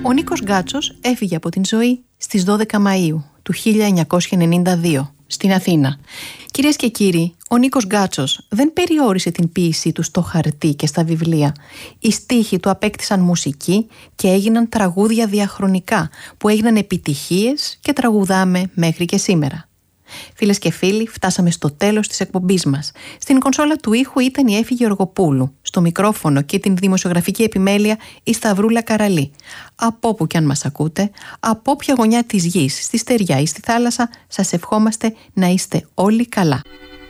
Ο Νίκος Γκάτσος έφυγε από την ζωή στις 12 Μαΐου του 1992 στην Αθήνα. Κυρίες και κύριοι, ο Νίκος Γκάτσος δεν περιόρισε την ποίησή του στο χαρτί και στα βιβλία. Οι στίχοι του απέκτησαν μουσική και έγιναν τραγούδια διαχρονικά που έγιναν επιτυχίες και τραγουδάμε μέχρι και σήμερα. Φίλες και φίλοι, φτάσαμε στο τέλος της εκπομπής μας. Στην κονσόλα του ήχου ήταν η Έφη Γεωργοπούλου, στο μικρόφωνο και την δημοσιογραφική επιμέλεια η Σταυρούλα Καραλή. Από όπου κι αν μας ακούτε, από όποια γωνιά της γης, στη στεριά ή στη θάλασσα, σας ευχόμαστε να είστε όλοι καλά.